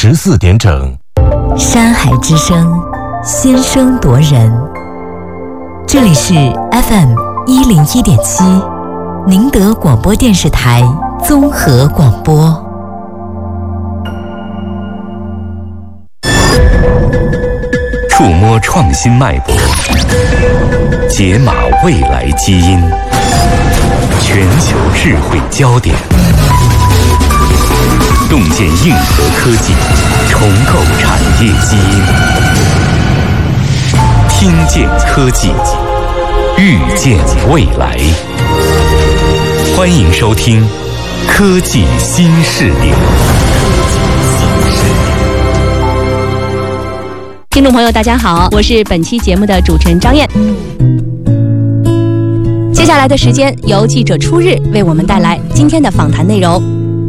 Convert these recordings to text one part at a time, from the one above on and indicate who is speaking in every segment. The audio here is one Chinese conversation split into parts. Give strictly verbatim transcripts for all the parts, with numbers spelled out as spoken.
Speaker 1: 十四点整。
Speaker 2: 山海之声，先声夺人。这里是 F M 一零一点七，宁德广播电视台综合广播。
Speaker 3: 触摸创新脉搏，解码未来基因，全球智慧焦点，洞见硬核科技，重构产业基因，听见科技，预见未来。欢迎收听科技新视点。
Speaker 4: 听众朋友大家好，我是本期节目的主持人张燕。接下来的时间由记者初日为我们带来今天的访谈内容。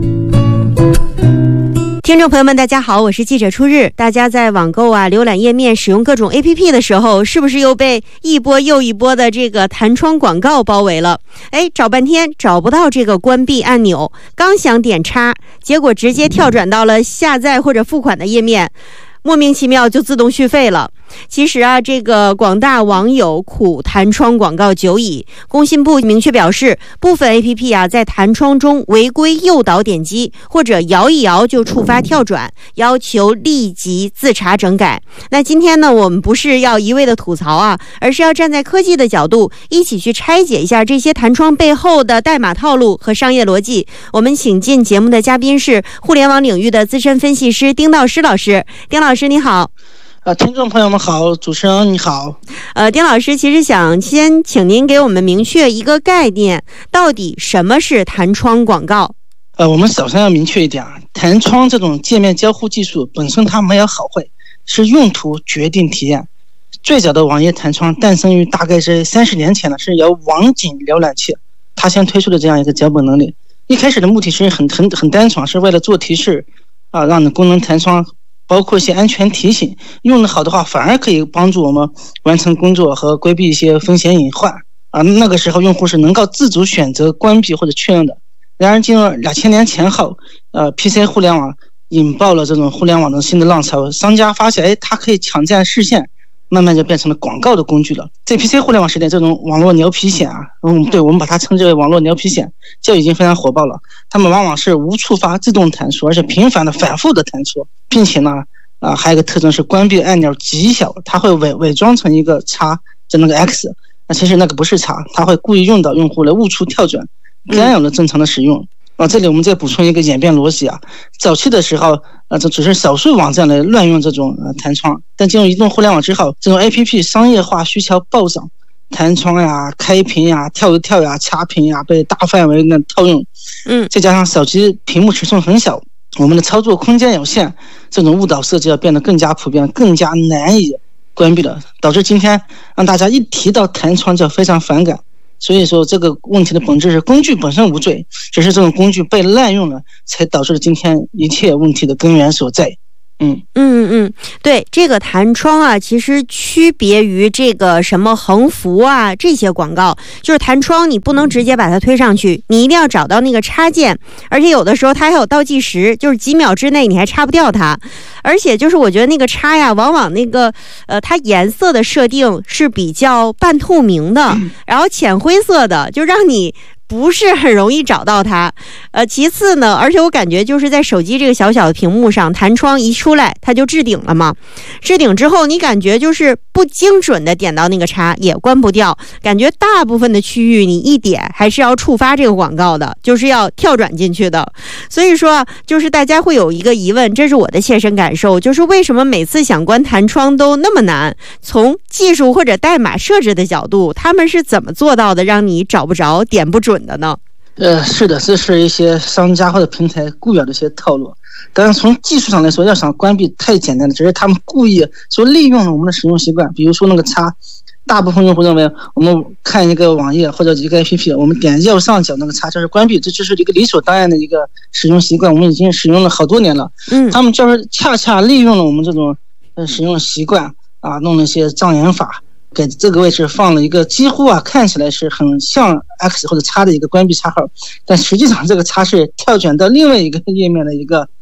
Speaker 5: 听众朋友们大家好，我是记者初日。大家在网购啊、浏览页面使用各种 A P P 的时候，是不是又被一波又一波的这个弹窗广告包围了？哎，找半天找不到这个关闭按钮，刚想点叉，结果直接跳转到了下载或者付款的页面，莫名其妙就自动续费了。其实啊，这个广大网友苦弹窗广告久矣。工信部明确表示，部分 A P P 啊在弹窗中违规诱导点击或者摇一摇就触发跳转，要求立即自查整改。那今天呢，我们不是要一味的吐槽啊，而是要站在科技的角度，一起去拆解一下这些弹窗背后的代码套路和商业逻辑。我们请进节目的嘉宾是互联网领域的资深分析师丁道师老师。丁老师你好。
Speaker 6: 呃，听众朋友们好，主持人你好。
Speaker 5: 呃，丁老师，其实想先请您给我们明确一个概念，到底什么是弹窗广告？
Speaker 6: 呃，我们首先要明确一点啊，弹窗这种界面交互技术本身它没有好坏，是用途决定体验。最早的网页弹窗诞生于大概是三十年前了，是由网景浏览器它先推出的这样一个脚本能力。一开始的目的是很很很单纯，是为了做提示啊，让你功能弹窗。包括一些安全提醒，用得好的话反而可以帮助我们完成工作和规避一些风险隐患啊。那个时候用户是能够自主选择关闭或者确认的。然而进入两千年前后，呃 P C 互联网引爆了这种互联网的新的浪潮，商家发现哎，它可以抢占视线，慢慢就变成了广告的工具了。在 P C 互联网时代，这种网络牛皮癣啊，嗯，对，我们把它称之为网络牛皮癣，就已经非常火爆了。他们往往是无触发自动弹出，而且频繁的反复的弹出，并且呢啊，还有一个特征是关闭按钮极小，它会伪伪装成一个叉，就那个 X， 那其实那个不是叉，它会故意用到用户来误触跳转，干扰了正常的使用。啊，这里我们再补充一个演变逻辑啊，早期的时候，啊，这只是少数网站来乱用这种呃弹窗，但进入移动互联网之后，这种 A P P 商业化需求暴涨，弹窗呀、开屏呀、跳一跳呀、掐屏呀被大范围的套用，嗯，再加上手机屏幕尺寸很小，我们的操作空间有限，这种误导设计要变得更加普遍，更加难以关闭了，导致今天让大家一提到弹窗就非常反感。所以说这个问题的本质是工具本身无罪，只是这种工具被滥用了，才导致了今天一切问题的根源所在。嗯
Speaker 5: 嗯嗯，对，这个弹窗啊，其实区别于这个什么横幅啊这些广告，就是弹窗你不能直接把它推上去，你一定要找到那个插件，而且有的时候它还有倒计时，就是几秒之内你还插不掉它。而且就是我觉得那个插呀，往往那个呃它颜色的设定是比较半透明的，然后浅灰色的，就让你不是很容易找到它。呃，其次呢，而且我感觉就是在手机这个小小的屏幕上，弹窗一出来它就置顶了嘛，置顶之后你感觉就是不精准的点到那个叉也关不掉，感觉大部分的区域你一点还是要触发这个广告的，就是要跳转进去的。所以说就是大家会有一个疑问，这是我的切身感受，就是为什么每次想关弹窗都那么难？从技术或者代码设置的角度，他们是怎么做到的让你找不着点不准的呢？
Speaker 6: 呃，是的，这是一些商家或者平台固有的一些套路。当然从技术上来说，要想关闭太简单了，只是他们故意说利用了我们的使用习惯。比如说那个叉，大部分用户认为我们看一个网页或者一个 A P P， 我们点右上角那个叉就是关闭，这就是一个理所当然的一个使用习惯，我们已经使用了好多年了。嗯，他们就是恰恰利用了我们这种呃使用习惯啊，弄了一些障眼法，给这个位置放了一个几乎啊看起来是很像 X 或者叉的一个关闭叉号，但实际上这个叉是跳转到另外一个页面的一个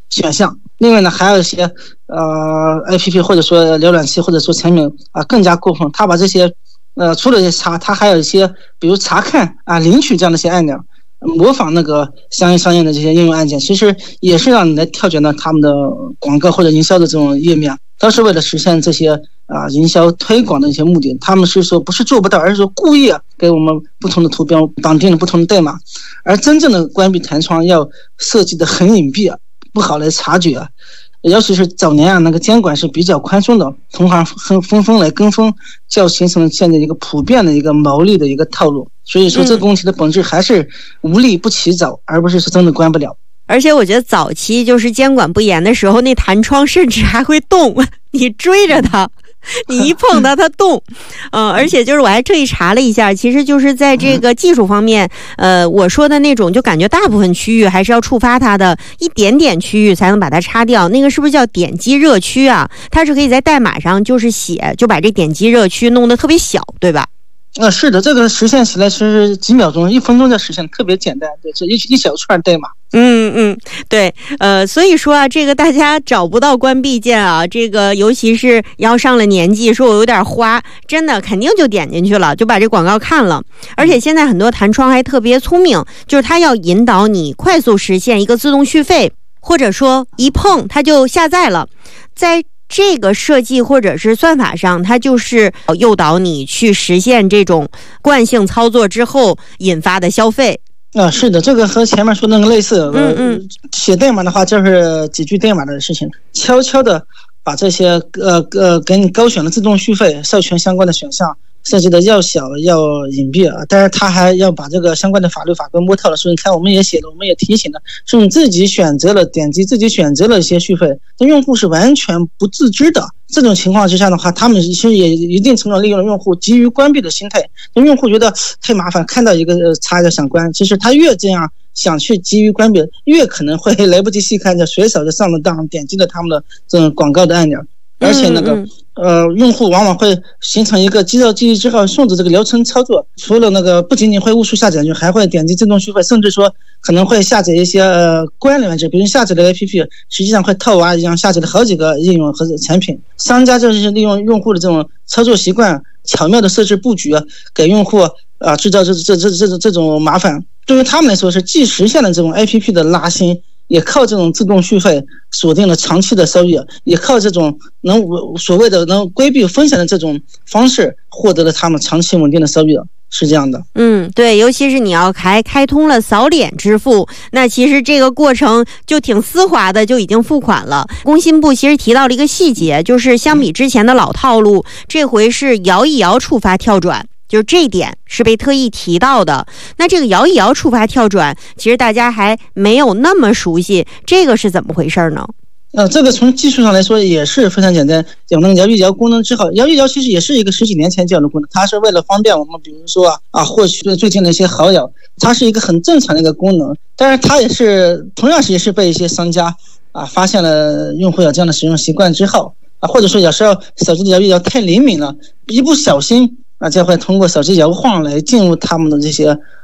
Speaker 6: 选项。另外呢，还有一些呃 A P P 或者说浏览器或者说产品啊、呃、更加过分，它把这些呃除了这些查，它还有一些比如查看啊、领取这样的一些按钮，模仿那个相应相应的这些应用按键，其实也是让你来跳转到他们的广告或者营销的这种页面，都是为了实现这些啊、营销推广的一些目的。他们是说不是做不到，而是说故意给我们不同的图标绑定了不同的代码，而真正的关闭弹窗要设计的很隐蔽，不好来察觉。尤其是早年啊，那个监管是比较宽松的，同行纷纷纷来跟风，就形成了现在一个普遍的一个牟利的一个套路。所以说这个问题的本质还是无利不起早，而不是是真的关不了。
Speaker 5: 而且我觉得早期就是监管不严的时候，那弹窗甚至还会动，你追着它，你一碰它它动。嗯，而且就是我还特意查了一下，其实就是在这个技术方面，呃，我说的那种就感觉大部分区域还是要触发它的一点点区域才能把它擦掉，那个是不是叫点击热区啊？它是可以在代码上就是写，就把这点击热区弄得特别小，对吧？
Speaker 6: 呃，是的，这个实现起来是几秒钟、一分钟就实现，特别简单，对，这一一小串代码。
Speaker 5: 嗯嗯，对，呃，所以说啊，这个大家找不到关闭键啊，这个尤其是要上了年纪，说我有点花，真的肯定就点进去了，就把这广告看了。而且现在很多弹窗还特别聪明，就是它要引导你快速实现一个自动续费，或者说一碰它就下载了，在这个设计或者是算法上，它就是诱导你去实现这种惯性操作之后引发的消费。
Speaker 6: 啊，是的，这个和前面说那个类似。
Speaker 5: 嗯嗯，
Speaker 6: 写代码的话就是几句代码的事情，悄悄的把这些呃呃给你勾选了自动续费授权相关的选项设计的要小要隐蔽啊，但是他还要把这个相关的法律法规摸透了。所以你看，我们也写了，我们也提醒了，是你自己选择了点击，自己选择了一些续费，但用户是完全不自知的。这种情况之下的话，他们其实也一定程度利用了用户急于关闭的心态。用户觉得太麻烦，看到一个插就想关，其实他越这样想去急于关闭，越可能会来不及细看，就随手就上了当，点击了他们的这种广告的按钮。而且那个呃，用户往往会形成一个肌肉记忆之后顺着这个流程操作，除了那个不仅仅会误触下载，就还会点击自动续费，甚至说可能会下载一些呃关联的，比如下载的 A P P 实际上会套娃一样下载了好几个应用和产品。商家就是利用用户的这种操作习惯，巧妙的设置布局，给用户啊、呃、制造这这这这这种麻烦。对于他们来说，是既实现了这种 A P P 的拉新，也靠这种自动续费锁定了长期的收益，也靠这种能所谓的能规避风险的这种方式获得了他们长期稳定的收益，是这样的。
Speaker 5: 嗯，对，尤其是你要还开通了扫脸支付，那其实这个过程就挺丝滑的，就已经付款了。工信部其实提到了一个细节，就是相比之前的老套路，这回是摇一摇触发跳转。就是这一点是被特意提到的。那这个摇一摇触发跳转，其实大家还没有那么熟悉，这个是怎么回事呢？
Speaker 6: 呃，这个从技术上来说也是非常简单。有那个摇一摇功能之后，摇一摇其实也是一个十几年前就有的功能，它是为了方便我们，比如说啊啊获取最近的一些好友，它是一个很正常的一个功能。但是它也是同样是也是被一些商家啊发现了用户有这样的使用习惯之后啊，或者说有时候手机的摇一摇太灵敏了，一不小心啊，就会通过手机摇晃来进入他们的这些